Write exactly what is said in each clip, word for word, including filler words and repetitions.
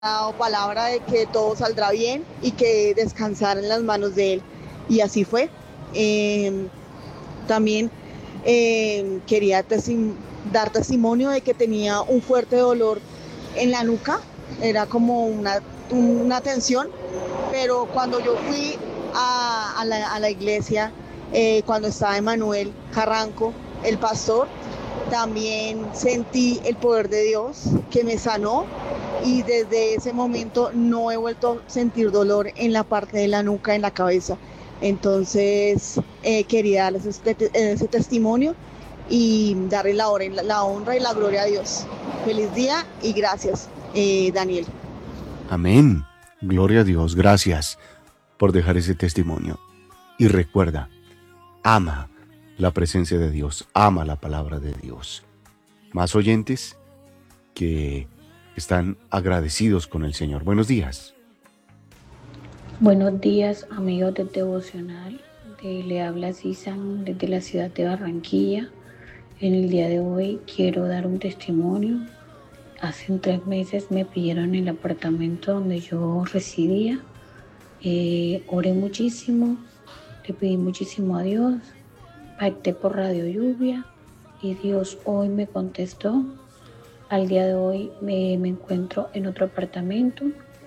dado palabra de que todo saldrá bien y que descansar en las manos de Él. Y así fue. Eh, también eh, quería testi- dar testimonio de que tenía un fuerte dolor en la nuca, era como una, una tensión, pero cuando yo fui a, a la, a la iglesia, eh, cuando estaba Emanuel Carranco, el pastor, también sentí el poder de Dios que me sanó y desde ese momento no he vuelto a sentir dolor en la parte de la nuca, en la cabeza. Entonces eh, quería darles este, ese testimonio y darle la, hora, la honra y la gloria a Dios. Feliz día y gracias, eh, Daniel. Amén. Gloria a Dios. Gracias por dejar ese testimonio. Y recuerda, ama la presencia de Dios, ama la palabra de Dios. Más oyentes que están agradecidos con el Señor. Buenos días. Buenos días, amigos del Devocional. De, le habla Cisan desde la ciudad de Barranquilla. En el día de hoy quiero dar un testimonio. Hace tres meses me pidieron el apartamento donde yo residía. Eh, oré muchísimo, le pedí muchísimo a Dios, pacté por Radio Lluvia y Dios hoy me contestó. Al día de hoy me, me encuentro en otro apartamento,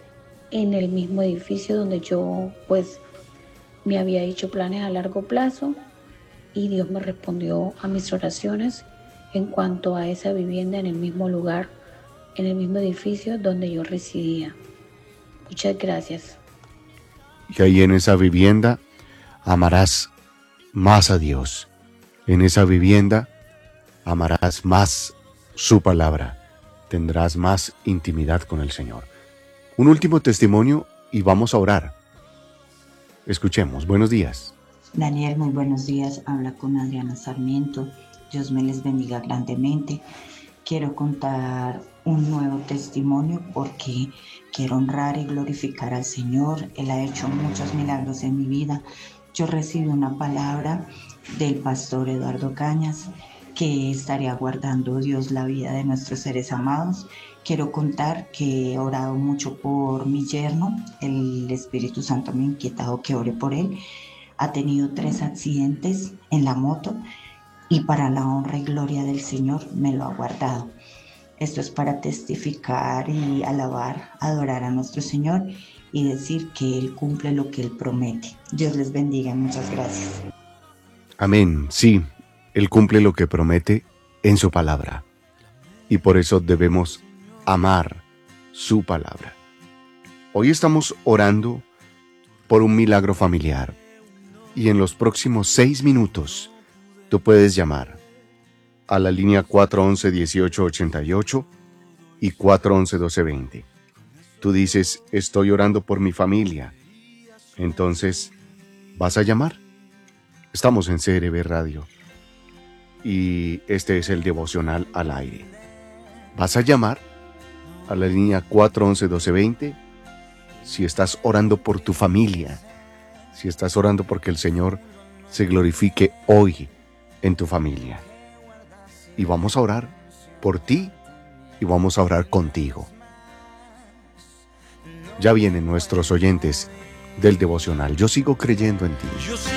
en el mismo edificio donde yo pues me había hecho planes a largo plazo y Dios me respondió a mis oraciones en cuanto a esa vivienda en el mismo lugar, en el mismo edificio donde yo residía. Muchas gracias. Y ahí en esa vivienda amarás más a Dios. En esa vivienda amarás más su palabra. Tendrás más intimidad con el Señor. Un último testimonio y vamos a orar. Escuchemos. Buenos días. Daniel, muy buenos días. Habla con Adriana Sarmiento. Dios me les bendiga grandemente. Quiero contar un nuevo testimonio porque quiero honrar y glorificar al Señor. Él ha hecho muchos milagros en mi vida. Yo recibí una palabra del pastor Eduardo Cañas que estaría guardando Dios la vida de nuestros seres amados. Quiero contar que he orado mucho por mi yerno. El Espíritu Santo me ha inquietado que ore por él. Ha tenido tres accidentes en la moto y para la honra y gloria del Señor me lo ha guardado. Esto es para testificar y alabar, adorar a nuestro Señor y decir que Él cumple lo que Él promete. Dios les bendiga y muchas gracias. Amén. Sí, Él cumple lo que promete en su palabra. Y por eso debemos amar su palabra. Hoy estamos orando por un milagro familiar. Y en los próximos seis minutos tú puedes llamar a la línea cuatro once, dieciocho ochenta y ocho y cuatro once, doce veinte. Tú dices, estoy orando por mi familia. Entonces, ¿vas a llamar? Estamos en C R B Radio y este es el devocional al aire. ¿Vas a llamar a la línea cuatro once, doce veinte si estás orando por tu familia? Si estás orando porque el Señor se glorifique hoy en tu familia. Y vamos a orar por ti y vamos a orar contigo. Ya vienen nuestros oyentes del devocional. Yo sigo creyendo en ti.